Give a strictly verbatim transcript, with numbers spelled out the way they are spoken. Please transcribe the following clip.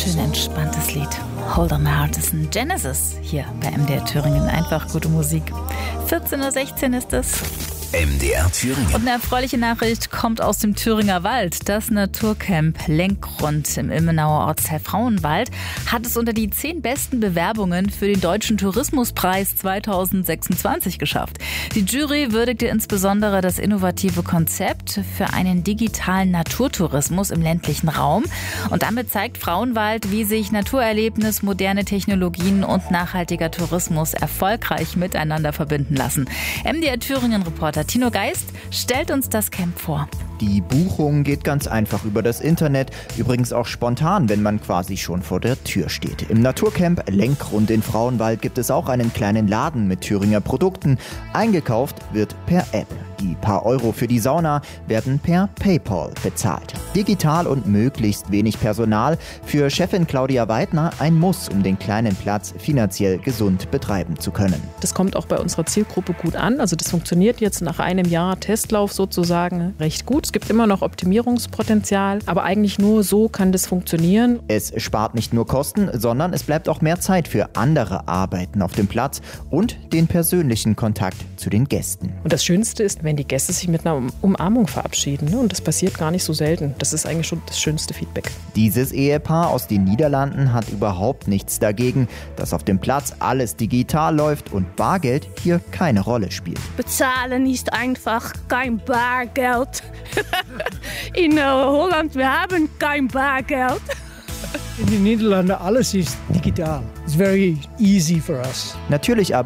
schön entspanntes Lied. Hold on my heart ist ein Genesis hier bei M D R Thüringen. Einfach gute Musik. vierzehn Uhr sechzehn ist es. M D R Thüringen. Und eine erfreuliche Nachricht kommt aus dem Thüringer Wald. Das Naturcamp Lenkgrund im Ilmenauer Ortsteil Frauenwald hat es unter die zehn besten Bewerbungen für den Deutschen Tourismuspreis zweitausendsechsundzwanzig geschafft. Die Jury würdigte insbesondere das innovative Konzept für einen digitalen Naturtourismus im ländlichen Raum. Und damit zeigt Frauenwald, wie sich Naturerlebnis, moderne Technologien und nachhaltiger Tourismus erfolgreich miteinander verbinden lassen. M D R Thüringen-Reporter Tino Geist stellt uns das Camp vor. Die Buchung geht ganz einfach über das Internet, übrigens auch spontan, wenn man quasi schon vor der Tür steht. Im Naturcamp Lenkgrund in Frauenwald gibt es auch einen kleinen Laden mit Thüringer Produkten. Eingekauft wird per App. Die paar Euro für die Sauna werden per PayPal bezahlt. Digital und möglichst wenig Personal. Für Chefin Claudia Weidner ein Muss, um den kleinen Platz finanziell gesund betreiben zu können. Das kommt auch bei unserer Zielgruppe gut an. Also das funktioniert jetzt nach einem Jahr Testlauf sozusagen recht gut. Es gibt immer noch Optimierungspotenzial, aber eigentlich nur so kann das funktionieren. Es spart nicht nur Kosten, sondern es bleibt auch mehr Zeit für andere Arbeiten auf dem Platz und den persönlichen Kontakt zu den Gästen. Und das Schönste ist, wenn die Gäste sich mit einer Umarmung verabschieden. Und das passiert gar nicht so selten. Das ist eigentlich schon das schönste Feedback. Dieses Ehepaar aus den Niederlanden hat überhaupt nichts dagegen, dass auf dem Platz alles digital läuft und Bargeld hier keine Rolle spielt. Bezahlen ist einfach kein Bargeld. In Holland, wir haben kein Bargeld. In den Niederlanden alles ist digital. It's very easy for us. Natürlich aber